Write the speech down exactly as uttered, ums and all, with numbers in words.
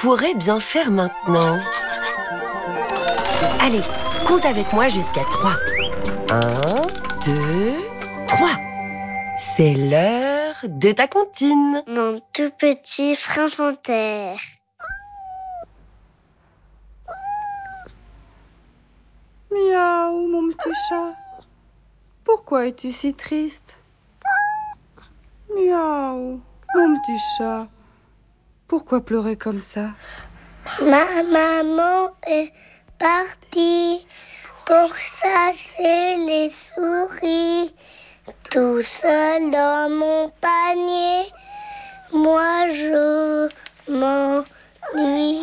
pourrais bien faire maintenant? Allez, compte avec moi jusqu'à trois. Un, deux, trois. C'est l'heure de ta comptine. Mon tout petit prince en terre. Miaou, mon petit chat. Pourquoi es-tu si triste? Miaou, mon petit chat. Pourquoi pleurer comme ça? Ma maman est partie pour chasser les souris. Tout seul dans mon panier, moi je m'ennuie.